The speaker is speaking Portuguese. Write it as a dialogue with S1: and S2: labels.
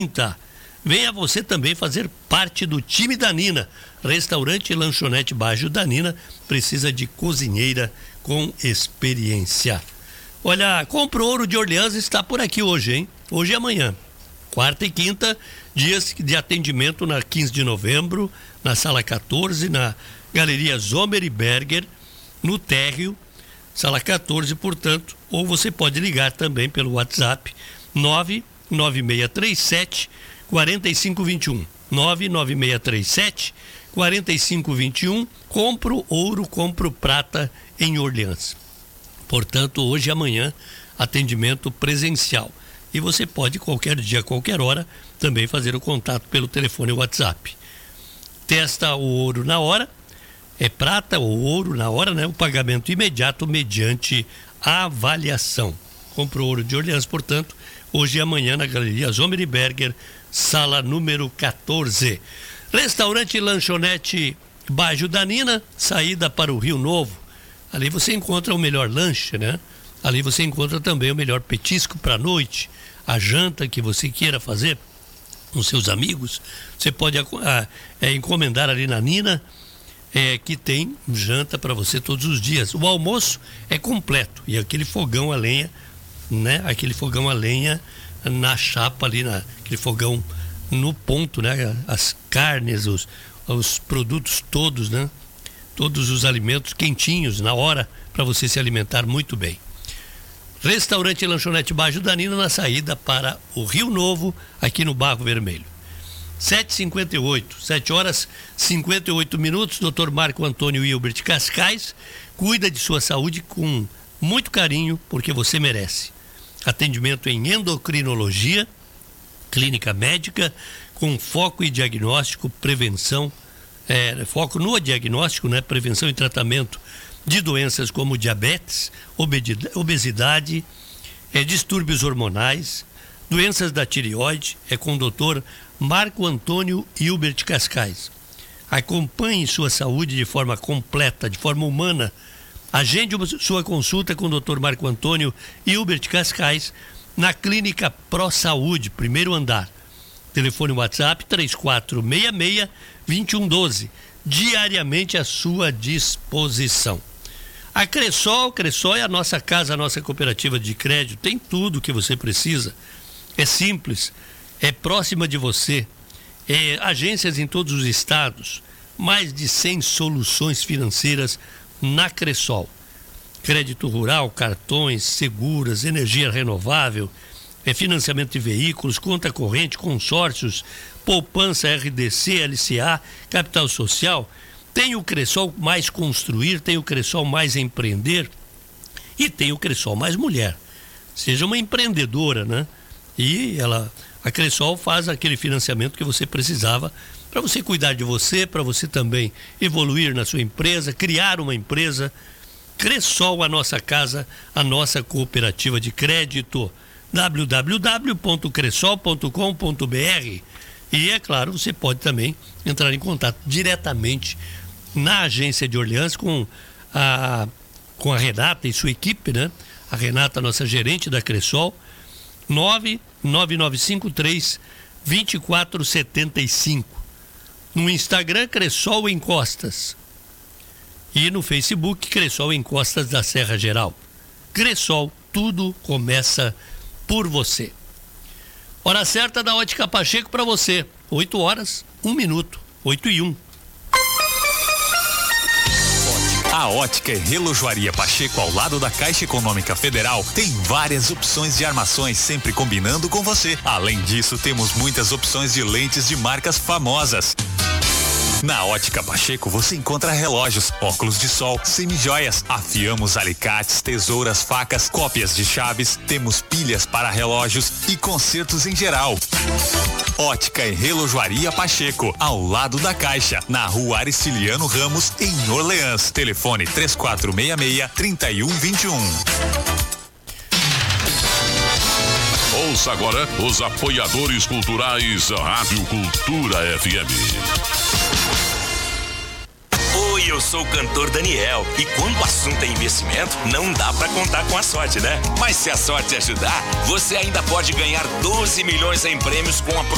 S1: Venha você também fazer parte do time da Nina. Restaurante e lanchonete Bajo da Nina precisa de cozinheira com experiência. Olha, Compro Ouro de Orleans está por aqui hoje, hein? Hoje e amanhã. Quarta e quinta, dias de atendimento na 15 de novembro, na sala 14, na Galeria Zomer e Berger, no térreo, sala 14, portanto, ou você pode ligar também pelo WhatsApp 99637 4521. 99637 4521. Compro Ouro, Compro Prata em Orleans. Portanto, hoje e amanhã, atendimento presencial. E você pode, qualquer dia, qualquer hora, também fazer o contato pelo telefone WhatsApp. Testa o ouro na hora, é prata ou ouro na hora, né? O pagamento imediato mediante avaliação. Compro Ouro de Orleans, portanto, hoje e amanhã na Galeria Zomer e Berger, sala número 14. Restaurante e lanchonete Bajo da Nina, saída para o Rio Novo. Ali você encontra o melhor lanche, né? Ali você encontra também o melhor petisco para a noite, a janta que você queira fazer com seus amigos. Você pode encomendar ali na Nina, que tem janta para você todos os dias. O almoço é completo e aquele fogão a lenha, né? Aquele fogão a lenha na chapa ali, aquele fogão no ponto, né? As carnes, os produtos todos, né? Todos os alimentos quentinhos na hora para você se alimentar muito bem. Restaurante e lanchonete Bajo da Nina na saída para o Rio Novo, aqui no Barro Vermelho. 7h58, 7 horas 58 minutos. Dr. Marco Antônio Hilbert Cascais cuida de sua saúde com muito carinho, porque você merece. Atendimento em endocrinologia, clínica médica, com foco e diagnóstico, prevenção, foco no diagnóstico, né? Prevenção e tratamento de doenças como diabetes, obesidade, distúrbios hormonais, doenças da tireoide, com o Dr. Marco Antônio Hilbert Cascais. Acompanhe sua saúde de forma completa, de forma humana. Agende sua consulta com o Dr. Marco Antônio Hilbert Cascais na Clínica Pro Saúde, primeiro andar. Telefone WhatsApp 3466-2112, diariamente à sua disposição. A Cressol é a nossa casa, a nossa cooperativa de crédito, tem tudo o que você precisa. É simples, é próxima de você, agências em todos os estados, mais de 100 soluções financeiras na Cressol. Crédito rural, cartões, seguras, energia renovável, financiamento de veículos, conta corrente, consórcios, poupança, RDC, LCA, capital social. Tem o Cressol Mais Construir, tem o Cressol Mais Empreender e tem o Cressol Mais Mulher. Seja uma empreendedora, né? E a Cressol faz aquele financiamento que você precisava para você cuidar de você, para você também evoluir na sua empresa, criar uma empresa. Cressol, a nossa casa, a nossa cooperativa de crédito. www.cressol.com.br. E é claro, você pode também entrar em contato diretamente na agência de Orleans com a Renata e sua equipe, né? A Renata, nossa gerente da Cressol, 99953-2475. No Instagram, Cressol Encostas. E no Facebook, Cressol Encostas da Serra Geral. Cressol, tudo começa por você. Hora certa da Ótica Pacheco para você. 8 horas, 1 minuto, 8:01.
S2: A Ótica e Relojoaria Pacheco, ao lado da Caixa Econômica Federal, tem várias opções de armações, sempre combinando com você. Além disso, temos muitas opções de lentes de marcas famosas. Na Ótica Pacheco você encontra relógios, óculos de sol, semijoias, afiamos alicates, tesouras, facas, cópias de chaves, temos pilhas para relógios e consertos em geral. Ótica e Relojoaria Pacheco, ao lado da Caixa, na Rua Aristiliano Ramos, em Orleans. Telefone 3466-3121.
S3: Ouça agora os apoiadores culturais Rádio Cultura FM.
S4: Oi, eu sou o cantor Daniel e quando o assunto é investimento, não dá pra contar com a sorte, né? Mas se a sorte ajudar, você ainda pode ganhar 12 milhões em prêmios com a